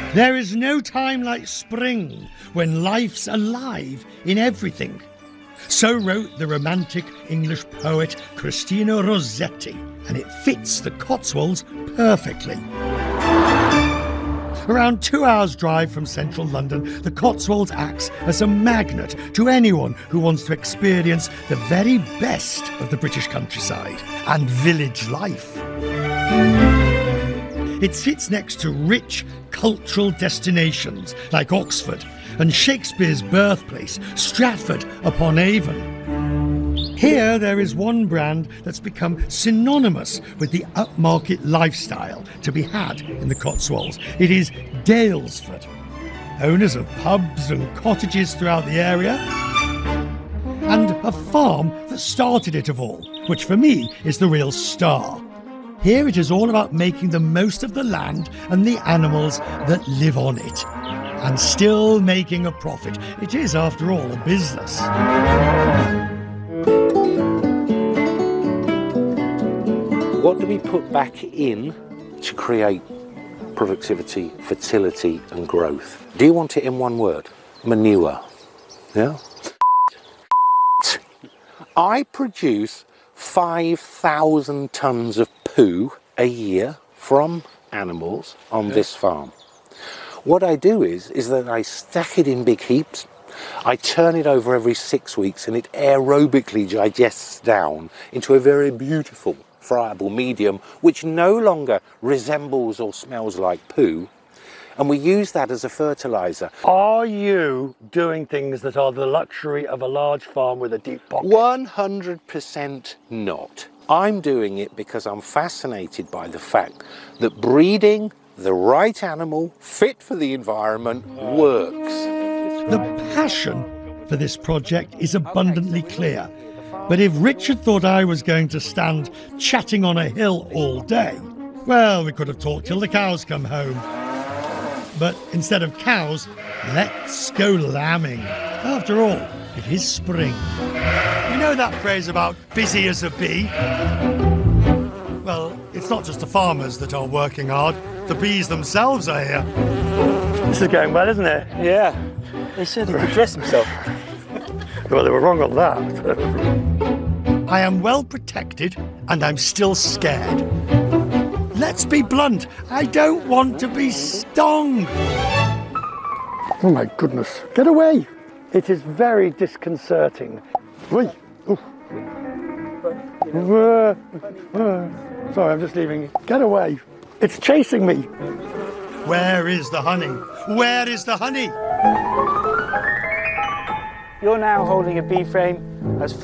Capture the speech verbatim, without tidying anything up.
There is no time like spring when life's alive in everything. So wrote the romantic English poet Christina Rossetti, and it fits the Cotswolds perfectly. Around two hours' drive from central London, the Cotswolds acts as a magnet to anyone who wants to experience the very best of the British countryside and village life. It sits next to rich cultural destinations like Oxford and Shakespeare's birthplace, Stratford-upon-Avon. Here there is one brand that's become synonymous with the upmarket lifestyle to be had in the Cotswolds. It is Daylesford. Owners of pubs and cottages throughout the area, and a farm that started it of all, which for me is the real star. Here it is all about making the most of the land and the animals that live on it, and still making a profit. It is, after all, a business. What do we put back in to create productivity, fertility and growth? Do you want it in one word? Manure. Yeah? I produce five thousand tonnes of poo a year from animals on yeah. this farm. What I do is, is that I stack it in big heaps. I turn it over every six weeks and it aerobically digests down into a very beautiful friable medium which no longer resembles or smells like poo, and we use that as a fertiliser. Are you doing things that are the luxury of a large farm with a deep pocket? one hundred percent not. I'm doing it because I'm fascinated by the fact that breeding the right animal fit for the environment works. The passion for this project is abundantly clear. But if Richard thought I was going to stand chatting on a hill all day, well, we could have talked till the cows come home. But instead of cows, let's go lambing. After all, it is spring. You know that phrase about busy as a bee? Well, it's not just the farmers that are working hard. The bees themselves are here. This is going well, isn't it? Yeah. They said he could dress himself. Well, they were wrong on that. I am well protected and I'm still scared. Let's be blunt, I don't want to be stung. Oh my goodness, get away. It is very disconcerting. Wait. Oh. Uh, uh, sorry, I'm just leaving. Get away. It's chasing me. Where is the honey? Where is the honey? You're now holding a bee frame as